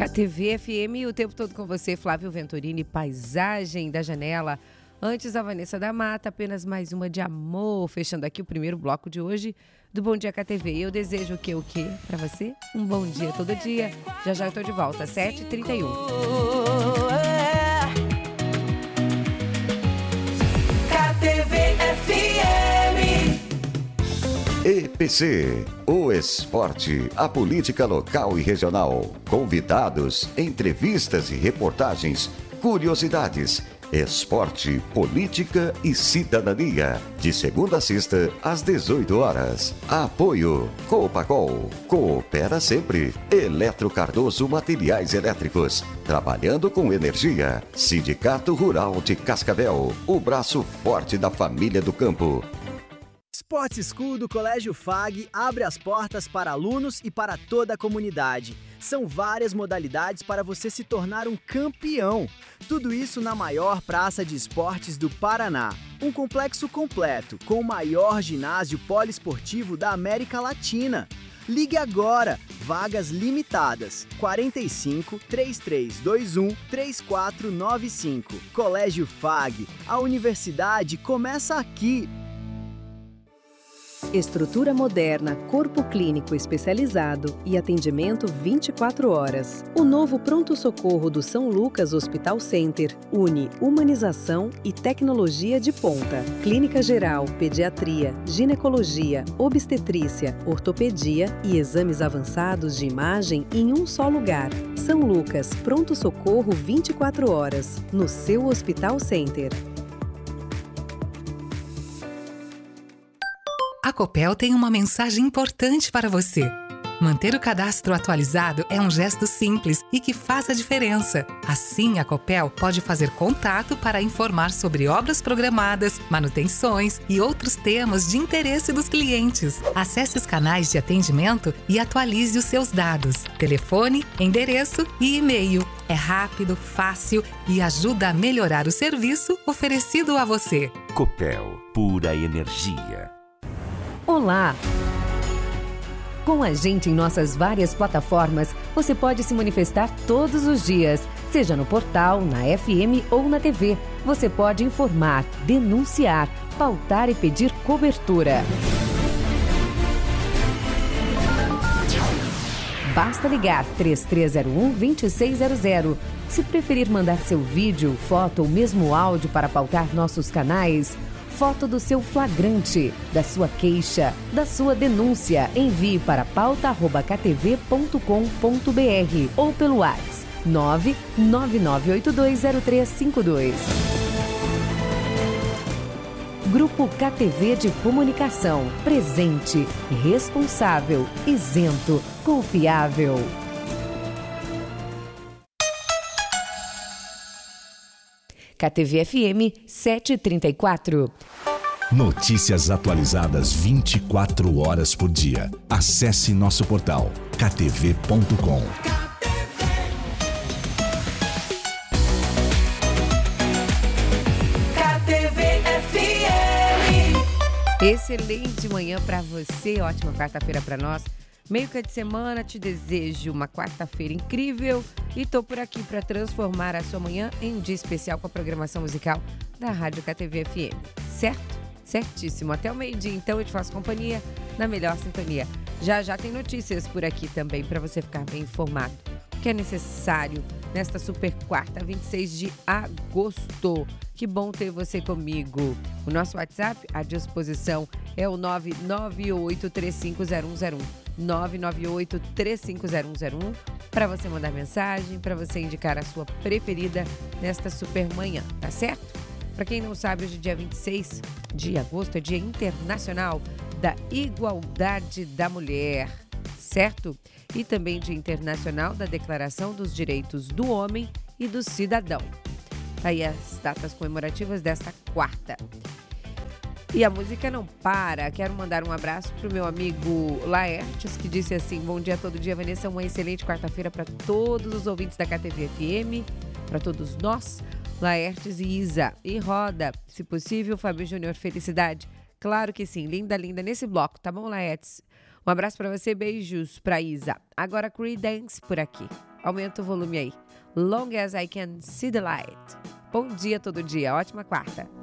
KTV FM, o tempo todo com você, Flávio Venturini, Paisagem da Janela. Antes, a Vanessa da Mata, apenas mais uma de amor, fechando aqui o primeiro bloco de hoje do Bom Dia KTV. Eu desejo o quê pra você? Um bom dia todo dia. Já já eu tô de volta, 7h31. KTV FM. EPC, o esporte, a política local e regional, convidados, entrevistas e reportagens, curiosidades, esporte, política e cidadania, de segunda a sexta às 18 horas. Apoio Copacol, coopera sempre. Eletro Cardoso Materiais Elétricos, trabalhando com energia. Sindicato Rural de Cascavel, o braço forte da família do campo. Sport School do Colégio FAG abre as portas para alunos e para toda a comunidade. São várias modalidades para você se tornar um campeão. Tudo isso na maior praça de esportes do Paraná. Um complexo completo, com o maior ginásio poliesportivo da América Latina. Ligue agora, vagas limitadas, 45 3321 3495. Colégio FAG, a universidade começa aqui. Estrutura moderna, corpo clínico especializado e atendimento 24 horas. O novo pronto-socorro do São Lucas Hospital Center une humanização e tecnologia de ponta. Clínica geral, pediatria, ginecologia, obstetrícia, ortopedia e exames avançados de imagem em um só lugar. São Lucas, pronto-socorro 24 horas, no seu Hospital Center. A Copel tem uma mensagem importante para você. Manter o cadastro atualizado é um gesto simples e que faz a diferença. Assim, a Copel pode fazer contato para informar sobre obras programadas, manutenções e outros temas de interesse dos clientes. Acesse os canais de atendimento e atualize os seus dados. Telefone, endereço e e-mail. É rápido, fácil e ajuda a melhorar o serviço oferecido a você. Copel, pura energia. Olá! Com a gente em nossas várias plataformas, você pode se manifestar todos os dias, seja no portal, na FM ou na TV. Você pode informar, denunciar, pautar e pedir cobertura. Basta ligar 3301-2600. Se preferir mandar seu vídeo, foto ou mesmo áudio para pautar nossos canais, foto do seu flagrante, da sua queixa, da sua denúncia, envie para pauta@ktv.com.br ou pelo WhatsApp 999820352. Grupo KTV de Comunicação. Presente, responsável, isento, confiável. KTV FM 734. Notícias atualizadas 24 horas por dia. Acesse nosso portal ktv.com. KTV FM. Excelente manhã para você, ótima quarta-feira para nós. Meio que de semana, te desejo uma quarta-feira incrível e tô por aqui para transformar a sua manhã em um dia especial com a programação musical da Rádio KTV FM. Certo? Certíssimo. Até o meio-dia, então, eu te faço companhia na melhor sintonia. Já já tem notícias por aqui também para você ficar bem informado. O que é necessário nesta super quarta, 26 de agosto. Que bom ter você comigo. O nosso WhatsApp à disposição é o 998350101. 998-350101 para você mandar mensagem, para você indicar a sua preferida nesta super manhã, tá certo? Para quem não sabe, hoje é dia 26 de agosto, é Dia Internacional da Igualdade da Mulher, certo? E também Dia Internacional da Declaração dos Direitos do Homem e do Cidadão. Aí as datas comemorativas desta quarta. E a música não para. Quero mandar um abraço pro meu amigo Laertes, que disse assim: bom dia todo dia, Vanessa, uma excelente quarta-feira para todos os ouvintes da KTV FM, para todos nós, Laertes e Isa. E roda, se possível, Fábio Júnior, felicidade. Claro que sim, linda, linda nesse bloco, tá bom, Laertes? Um abraço para você, beijos para Isa. Agora Creedence por aqui. Aumenta o volume aí. Long as I can see the light. Bom dia todo dia, ótima quarta.